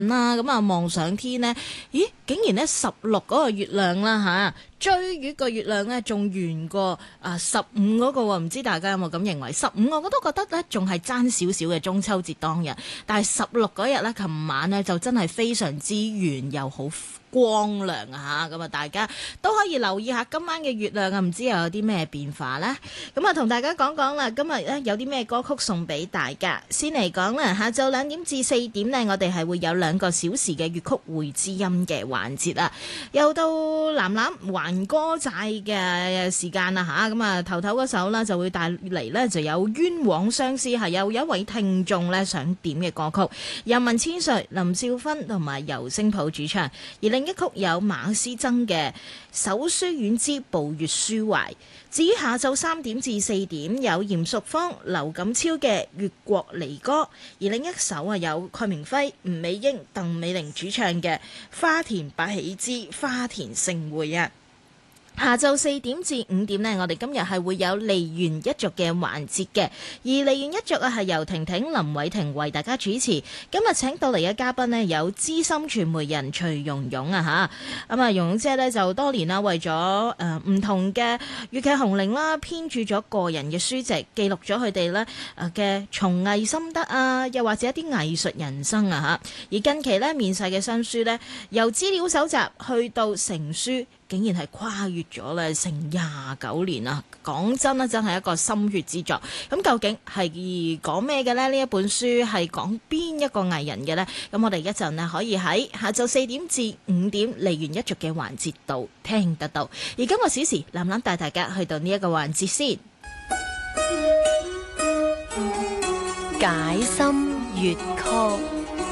啦，咁啊望上天呢，咦，竟然呢16嗰個月亮啦嚇，追月個月亮呢仲圓過15嗰個喎，唔知大家有冇咁認為？15我都覺得呢仲係爭少少嘅中秋節當日，但係16嗰日呢，琴晚呢就真係非常之圓又好光亮啊！咁啊，大家都可以留意下今晚嘅月亮啊，唔知又有啲咩變化呢？咁啊，同大家講講啦，今日咧有啲咩歌曲送俾大家？先嚟講啦，下晝2點至4點呢，我哋係會有2個小時嘅粵曲會知音嘅環節啊！又到藍藍還歌債嘅時間啦吓，咁啊頭嗰首啦就會帶嚟呢，就有冤枉相思，係有一位聽眾呢想點嘅歌曲，由文千歲、林少芬同埋尤聲普主唱，而另一曲有馬師曾嘅《手書遠之步月書懷》。至於下晝3點至4點有嚴淑芳、劉錦超嘅《越國離歌》，而另一首有蓋明輝、吳美英、鄧美玲主唱嘅《花田百喜之花田盛會》啊。下晝4點至5點呢，我哋今日係會有梨園一族嘅環節嘅，而梨園一族係由婷婷、林偉婷為大家主持。今日請到嚟嘅嘉賓呢，有資深傳媒人徐蓉蓉啊吓，咁啊蓉蓉姐呢，就多年啦，為咗唔同嘅粵劇紅伶啦，編著咗個人嘅書籍，記錄咗佢哋呢嘅從藝心得啊，又或者一啲藝術人生啊吓。而近期呢，面世嘅新書呢，由資料搜集去到成書，竟然係跨越咗咧成29年啊！講真啦，真係一個心血之作。咁究竟係講咩嘅呢？呢一本書係講邊一個藝人嘅呢？咁我哋一陣呢可以喺下晝4點至5點梨園一族嘅環節度聽得到。而今個小時，藍藍帶大家去到呢一個環節先。 解心粵曲。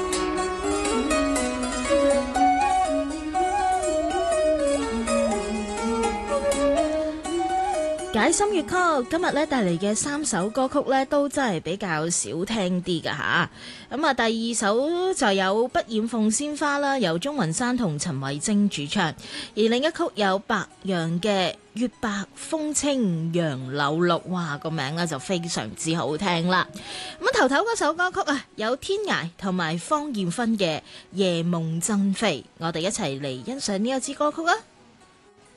解心粵曲今日咧帶嚟嘅3首歌曲咧都真係比較少聽啲噶吓，咁啊第2首就有不染鳳仙花啦，由鍾雲山同陳慧貞主唱，而另一曲有白楊嘅月白風清楊柳綠，哇個名咧就非常之好聽啦。咁頭嗰首歌曲啊，有天涯同埋方艷芬嘅夜夢珍妃，我哋一齊嚟欣賞呢一支歌曲啊！